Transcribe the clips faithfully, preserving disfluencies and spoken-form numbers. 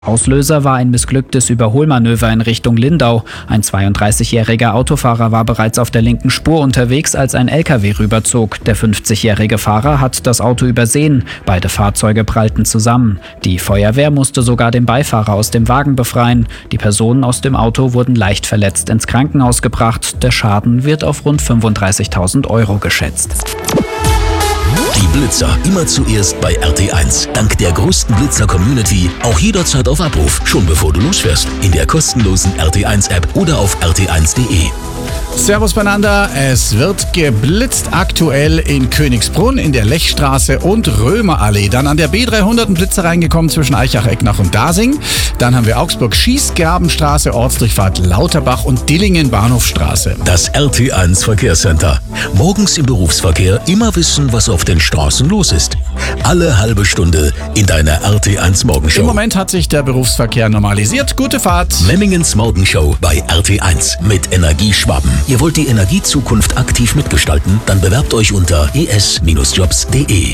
Auslöser war ein missglücktes Überholmanöver in Richtung Lindau. Ein zweiunddreißigjähriger Autofahrer war bereits auf der linken Spur unterwegs, als ein L K W rüberzog. Der fünfzigjährige Fahrer hat das Auto übersehen. Beide Fahrzeuge prallten zusammen. Die Feuerwehr musste sogar den Beifahrer aus dem Wagen befreien. Die Personen aus dem Auto wurden leicht verletzt ins Krankenhaus gebracht. Der Schaden wird auf rund fünfunddreißigtausend Euro geschätzt. Die Blitzer immer zuerst bei R T eins. Dank der größten Blitzer-Community auch jederzeit auf Abruf, schon bevor du losfährst. In der kostenlosen R T eins App oder auf r t eins punkt de. Servus beieinander, es wird geblitzt aktuell in Königsbrunn, in der Lechstraße und Römerallee. Dann an der B dreihundert ein Blitzer reingekommen zwischen Eichach, Ecknach und Dasing. Dann haben wir Augsburg-Schießgrabenstraße, Ortsdurchfahrt Lauterbach und Dillingen-Bahnhofstraße. Das R T eins Verkehrscenter. Morgens im Berufsverkehr immer wissen, was auf den Straßen los ist. Alle halbe Stunde in deiner R T eins Morgenshow. Im Moment hat sich der Berufsverkehr normalisiert. Gute Fahrt. Memmingens Morgenshow bei R T eins mit Energieschwaben. Ihr wollt die Energiezukunft aktiv mitgestalten? Dann bewerbt euch unter e s jobs punkt de.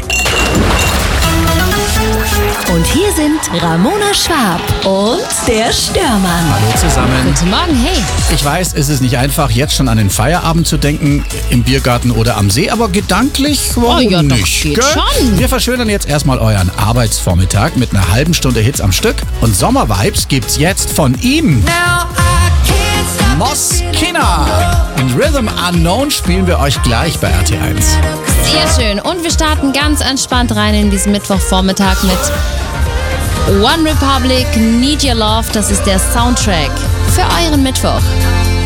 Und hier sind Ramona Schwab und der Störmann. Hallo zusammen. Guten Morgen, hey. Ich weiß, es ist nicht einfach, jetzt schon an den Feierabend zu denken, im Biergarten oder am See, aber gedanklich, warum Oh ja, doch, nicht? geht gell? schon. Wir verschönern jetzt erstmal euren Arbeitsvormittag mit einer halben Stunde Hits am Stück. Und Sommervibes gibt's jetzt von ihm. Moskina. Und Rhythm Unknown spielen wir euch gleich bei R T eins. Sehr schön. Und wir starten ganz entspannt rein in diesen Mittwochvormittag mit One Republic, Need Your Love. Das ist der Soundtrack für euren Mittwoch.